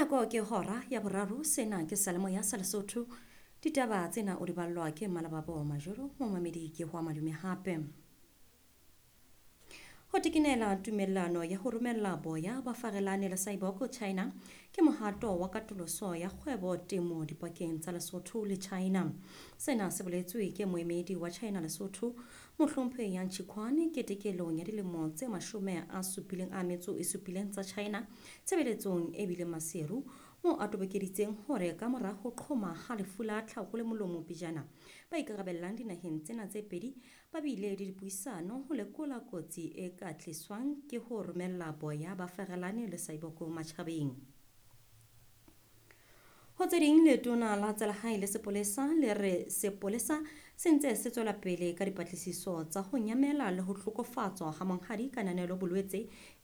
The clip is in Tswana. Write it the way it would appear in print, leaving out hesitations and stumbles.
Nako ke hora ya boraro sena ke salemo ya Lesotho. Ditaba tsena o di ballwa ke Malababo Majoro mo mamedi ke hwa madume hape. Ho tikinela tumellano ya ho romella boya ba farelane le Saiboko China ke mohato wa katoloso ya kgwebo temo dipakeng tsa Lesotho le China. Sena se boletswe ke moemedi wa China Lesotho mohlomphehi ya Nchikwane ketekelong ya dilemo tse 77 tsa China tshebeletsong e bile maseru mo a tobekeditseng hore ka mora ho qhoma ha lefu la tlhako le molomo pejana ba ikarabellang dinaheng tsena tse pedi ba bile le dipuisano ho lekola kotsi e ka tliswang ke ho romella boya ba farelane le Saiboko matjhabeng. Ho tse ding letona la tsa lehae le sepolesa le re sepolesa se ntse se tswela pele ka dipatlisiso tsa ho nyamela le ho hlokofatswa ha monghadi kananelo bolwetse